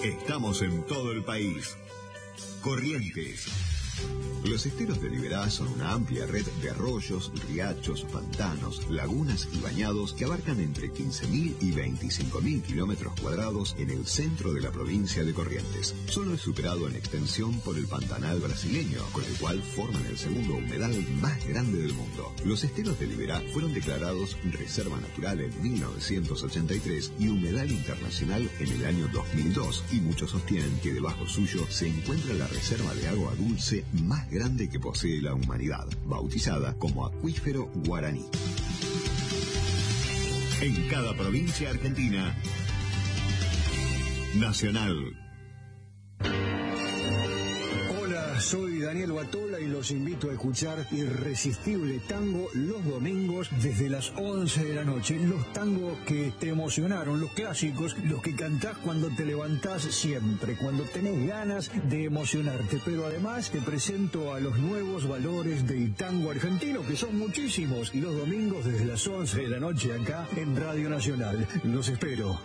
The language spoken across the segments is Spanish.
Estamos en todo el país. Corrientes. Los esteros de Liberá son una amplia red de arroyos, riachos, pantanos, lagunas y bañados que abarcan entre 15.000 y 25.000 kilómetros cuadrados en el centro de la provincia de Corrientes. Solo es superado en extensión por el Pantanal brasileño, con el cual forman el segundo humedal más grande del mundo. Los esteros de Liberá fueron declarados Reserva Natural en 1983 y Humedal Internacional en el año 2002, y muchos sostienen que debajo suyo se encuentra la reserva de agua dulce más grande que posee la humanidad, bautizada como Acuífero Guaraní. En cada provincia argentina, Nacional. Hola, soy Daniel Batola y los invito a escuchar Irresistible Tango los domingos desde las 11 de la noche. Los tangos que te emocionaron, los clásicos, los que cantás cuando te levantás siempre, cuando tenés ganas de emocionarte. Pero además te presento a los nuevos valores del tango argentino, que son muchísimos. Y los domingos desde las 11 de la noche acá en Radio Nacional. Los espero.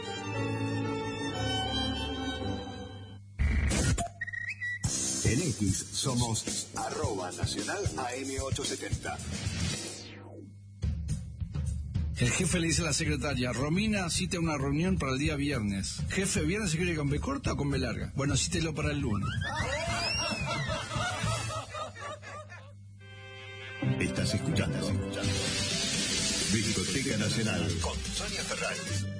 En X somos @Nacional AM870. El jefe le dice a la secretaria: Romina, cite una reunión para el día viernes. Jefe, ¿viernes se quiere con B corta o con B larga? Bueno, cítelo para el lunes. Estás escuchando Discoteca Nacional con Sonia Ferrari.